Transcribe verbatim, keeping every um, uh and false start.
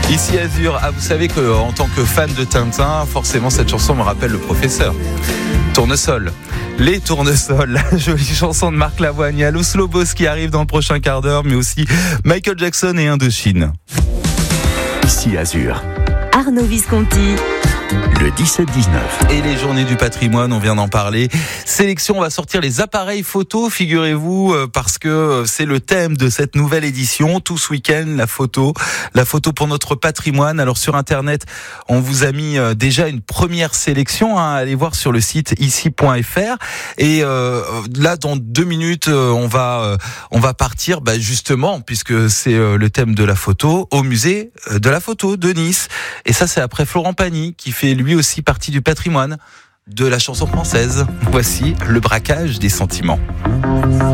Ici Azur, ah, vous savez qu'en tant que fan de Tintin, forcément cette chanson me rappelle le professeur. Tournesol. Les Tournesols, la jolie chanson de Marc Lavoine. Il y a Los Lobos qui arrive dans le prochain quart d'heure, mais aussi Michael Jackson et Indochine. Ici Azur. Arnaud Visconti. Le dix-sept dix-neuf. Et les journées du patrimoine, on vient d'en parler. Sélection, on va sortir les appareils photo, figurez-vous, parce que c'est le thème de cette nouvelle édition. Tout ce week-end, la photo, la photo pour notre patrimoine. Alors sur Internet, on vous a mis déjà une première sélection. Hein, allez voir sur le site ici point f r. Et euh, là, dans deux minutes, on va on va partir, bah, justement, puisque c'est le thème de la photo, au musée de la photo de Nice. Et ça, c'est après Florent Pagny, qui fait lui aussi partie du patrimoine de la chanson française. Voici le braquage des sentiments.